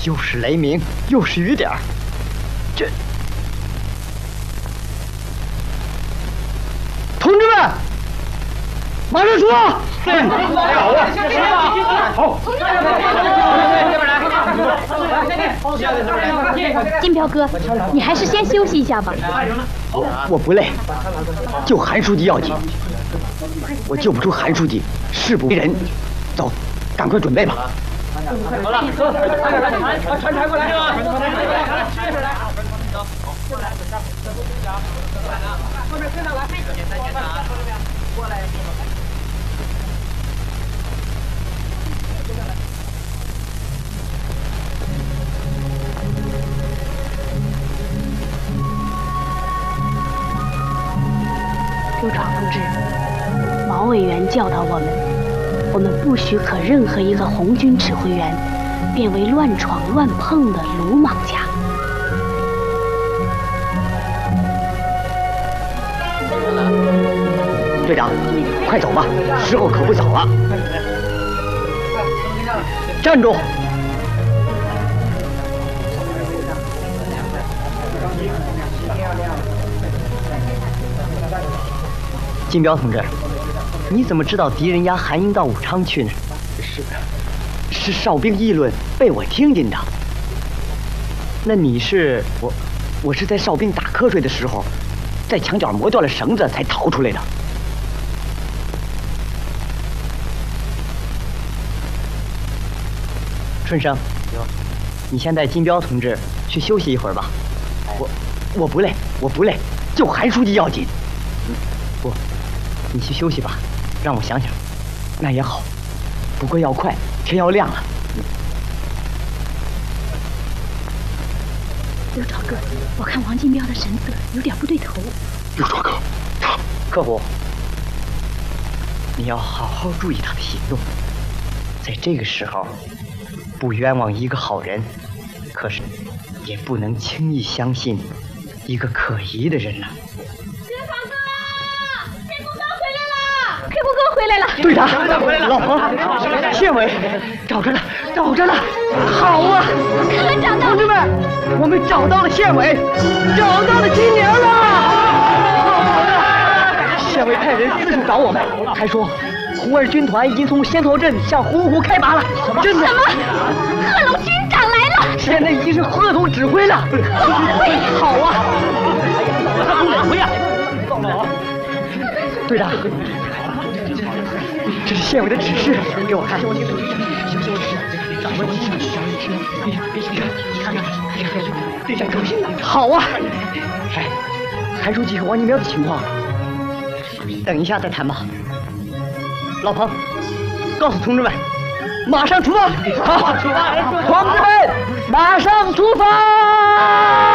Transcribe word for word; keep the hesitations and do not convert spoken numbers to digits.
又是雷鸣，又是雨点，这……同志们，马上出发！对，好啊，好。 金彪哥，你还是先休息一下吧。 我不累，救韩书记要紧。我救不出韩书记，誓不为人。走，赶快准备吧。好了，走，船船船过来，走，过来，后面跟上来，检查检查，过来。 刘闯同志，毛委员教导我们，我们不许可任何一个红军指挥员变为乱闯乱碰的鲁莽家。 队长，快走吧，时候可不早了。站住！金彪同志，你怎么知道敌人押韩英到武昌去呢？是，是哨兵议论，被我听见的。那你是我，我是在哨兵打瞌睡的时候，在墙角磨断了绳子才逃出来的。春生，你先带金彪同志去休息一会儿吧。我我不累，我不累，救韩书记要紧。不。你去休息吧，让我想想，那也好。不过要快，天要亮了。 刘闯哥，我看王金彪的神色有点不对头。 刘闯哥，他…… 客户，你要好好注意他的行动。在这个时候，不冤枉一个好人，可是也不能轻易相信一个可疑的人了。 回来了， 队长，老彭，县委找着了，找着了，好啊！ 可找到了， 同志们，我们找到了县委，找到了金莲了！县委派人四处找我们，还说红二军团已经从仙头镇向洪湖开拔了。真的？ 什么？贺龙军长来了！ 现在已经是贺总指挥了。 贺总指挥， 好啊！贺总指挥啊！队长。这是县委的指示，给我看。好啊！哎，韩书记和王金彪的情况，等一下再谈吧。老彭，告诉同志们，马上出发！好，出发！同志们，马上出发！